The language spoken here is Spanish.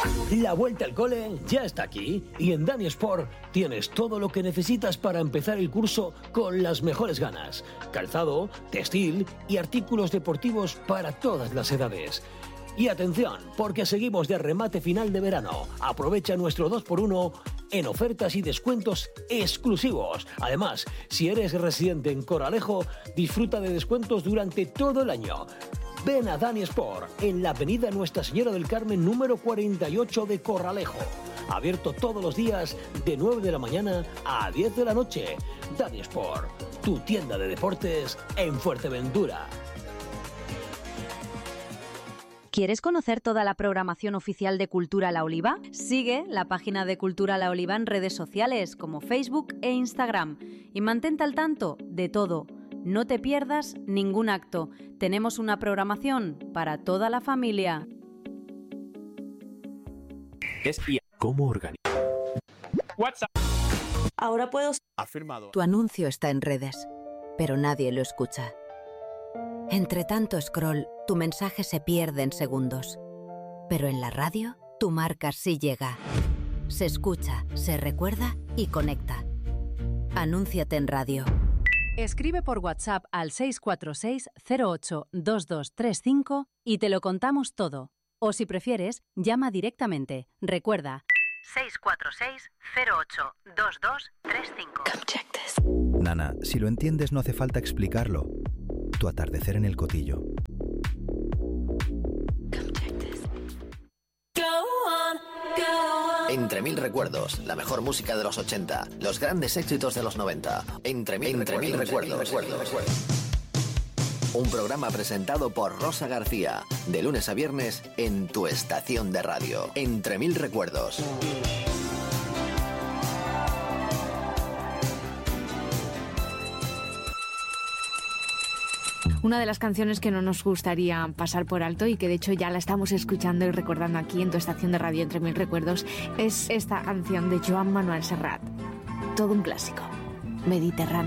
La vuelta al cole ya está aquí y en Dani Sport tienes todo lo que necesitas para empezar el curso con las mejores ganas. Calzado, textil y artículos deportivos para todas las edades. Y atención, porque seguimos de remate final de verano. Aprovecha nuestro 2x1 en ofertas y descuentos exclusivos. Además, si eres residente en Coralejo, disfruta de descuentos durante todo el año. Ven a Dani Sport en la avenida Nuestra Señora del Carmen número 48 de Corralejo. Abierto todos los días de 9 de la mañana a 10 de la noche. Dani Sport, tu tienda de deportes en Fuerteventura. ¿Quieres conocer toda la programación oficial de Cultura La Oliva? Sigue la página de Cultura La Oliva en redes sociales como Facebook e Instagram y mantente al tanto de todo. No te pierdas ningún acto. Tenemos una programación para toda la familia. ¿Cómo organizar? WhatsApp. Ahora puedo... Afirmado. Tu anuncio está en redes, pero nadie lo escucha. Entre tanto scroll, tu mensaje se pierde en segundos. Pero en la radio, tu marca sí llega. Se escucha, se recuerda y conecta. Anúnciate en radio. Escribe por WhatsApp al 646 08 2235 y te lo contamos todo. O si prefieres, llama directamente. Recuerda, 646 08 2235. Nana, si lo entiendes no hace falta explicarlo. Tu atardecer en el Cotillo. Entre mil recuerdos, la mejor música de los 80, los grandes éxitos de los 90. Entre mil recuerdos. Un programa presentado por Rosa García, de lunes a viernes en tu estación de radio. Entre mil recuerdos. Una de las canciones que no nos gustaría pasar por alto y que de hecho ya la estamos escuchando y recordando aquí en tu estación de radio Entre Mil Recuerdos es esta canción de Joan Manuel Serrat. Todo un clásico. Mediterráneo.